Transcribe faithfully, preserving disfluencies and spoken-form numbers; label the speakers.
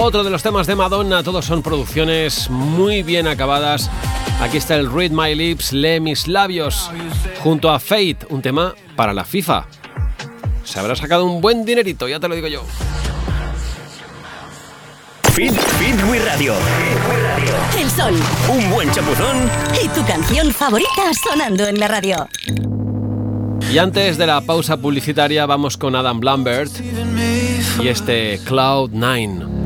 Speaker 1: Otro de los temas de Madonna, todos son producciones muy bien acabadas. Aquí está el Read My Lips, lee mis labios, junto a Fate, un tema para la FIFA. Se habrá sacado un buen dinerito, ya te lo digo yo.
Speaker 2: Fit, Fit We Radio.
Speaker 3: El sol.
Speaker 2: Un buen chapuzón.
Speaker 3: Y tu canción favorita sonando en la radio.
Speaker 1: Y antes de la pausa publicitaria vamos con Adam Lambert y este Cloud Nine.